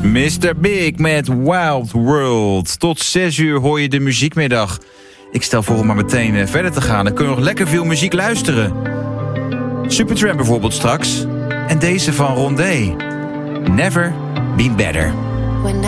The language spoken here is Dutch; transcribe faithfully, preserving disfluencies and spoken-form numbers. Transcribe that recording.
mister Big met Wild World. Tot zes uur hoor je de muziekmiddag. Ik stel voor om maar meteen uh, verder te gaan. Dan kun je nog lekker veel muziek luisteren. Supertramp bijvoorbeeld straks. En deze van Rondé. Never Been Better.